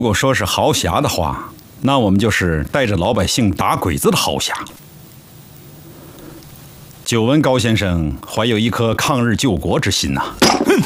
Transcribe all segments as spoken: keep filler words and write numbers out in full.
如果说是豪侠的话，那我们就是带着老百姓打鬼子的豪侠。久闻高先生怀有一颗抗日救国之心呐、啊！ 哼，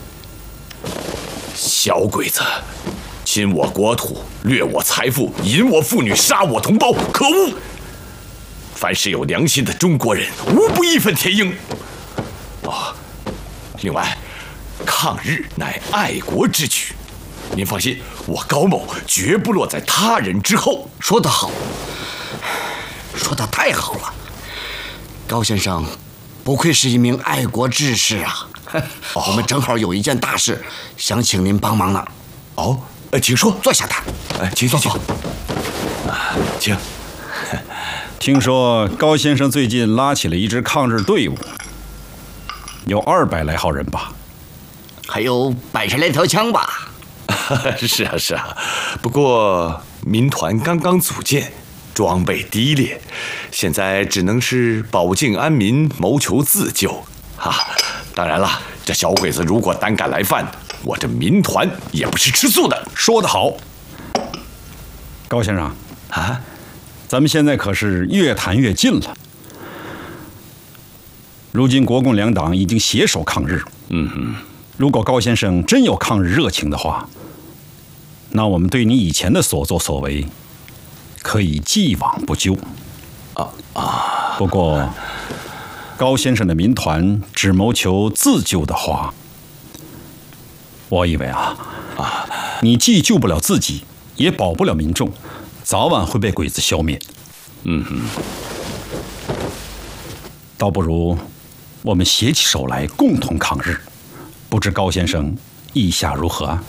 小鬼子，侵我国土，掠我财富，淫我妇女，杀我同胞，可恶！凡是有良心的中国人，无不义愤填膺。哦，另外，抗日乃爱国之举。您放心，我高某绝不落在他人之后。 说得好，说得太好了，高先生，不愧是一名爱国志士啊！哦、我们正好有一件大事，想请您帮忙呢。 哦，呃，请说， 坐下谈。 哎，请坐坐。啊，请。 听说高先生最近拉起了一支抗日队伍，有二百来号人吧？ 还有百十来条枪吧？ 是啊是啊，不过民团刚刚组建，装备低劣，现在只能是保境安民，谋求自救。哈、啊，当然了，这小鬼子如果胆敢来犯，我这民团也不是吃素的。 说得好，高先生啊， 咱们现在可是越谈越近了。如今国共两党已经携手抗日， 嗯哼， 如果高先生真有抗日热情的话，那我们对你以前的所作所为，可以既往不咎。 啊啊！ 不过，高先生的民团只谋求自救的话，我以为啊，啊，你既救不了自己，也保不了民众，早晚会被鬼子消灭。 嗯哼， 倒不如我们携起手来，共同抗日。不知高先生意下如何啊？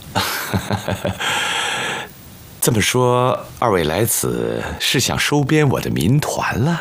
这么说，二位来此是想收编我的民团了？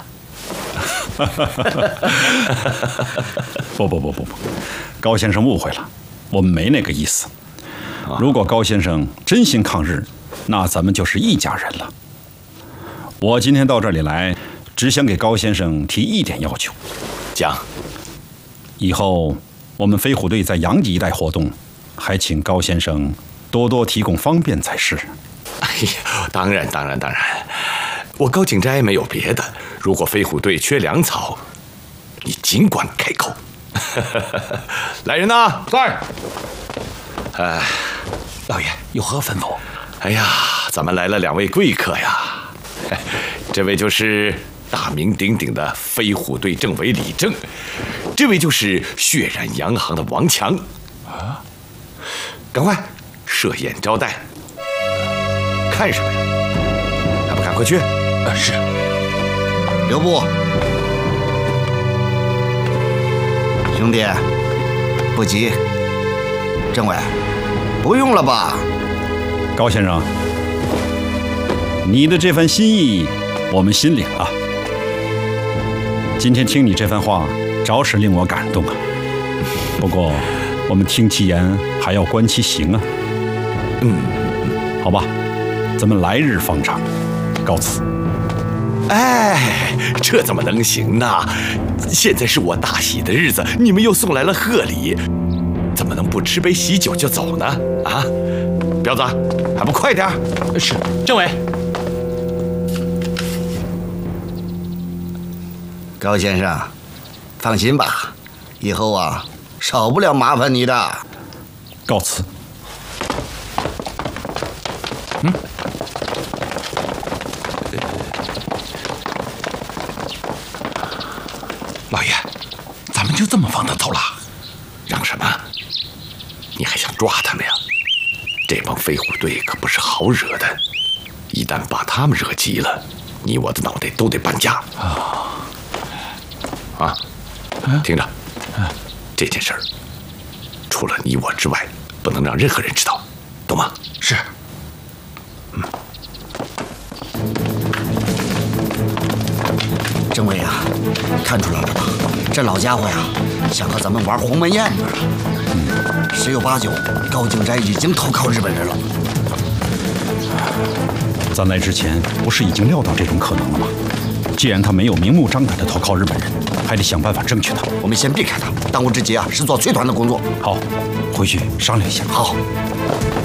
不不不不不，高先生误会了，我们没那个意思。如果高先生真心抗日，那咱们就是一家人了。我今天到这里来，只想给高先生提一点要求。 讲， 以后我们飞虎队在阳吉一带活动，还请高先生多多提供方便才是。 哎呀，当然当然当然，我高景斋没有别的。如果飞虎队缺粮草，你尽管开口。来人呐，在。哎， 老爷有何吩咐？ 哎呀，咱们来了两位贵客呀。这位就是大名鼎鼎的飞虎队政委李正，这位就是血染洋行的王强。啊，赶快设宴招待。看什么呀？还不赶快去！ 啊，是。 留步，兄弟，不急。政委，不用了吧？ 高先生，你的这番心意，我们心领了。今天听你这番话，着实令我感动啊。不过，我们听其言，还要观其行啊。 嗯， 好吧。咱们来日方长，告辞。 哎，这怎么能行呢？现在是我大喜的日子，你们又送来了贺礼，怎么能不吃杯喜酒就走呢？啊，彪子，还不快点！ 是，政委。 高先生，放心吧，以后啊，少不了麻烦你的。 告辞。 嗯。老爷，咱们就这么放他走了？ 嚷什么？你还想抓他们呀？这帮飞虎队可不是好惹的，一旦把他们惹急了，你我的脑袋都得搬家。啊！啊！听着，这件事儿除了你我之外，不能让任何人知道，懂吗？ 是。 嗯。 政委啊，看出来了吧？这老家伙呀，想和咱们玩鸿门宴呢。嗯，十有八九，高景斋已经投靠日本人了。 咱来之前不是已经料到这种可能了吗？既然他没有明目张胆的投靠日本人，还得想办法争取他。 我们先避开他，当务之急啊是做催团的工作。 好，回去商量一下。 好。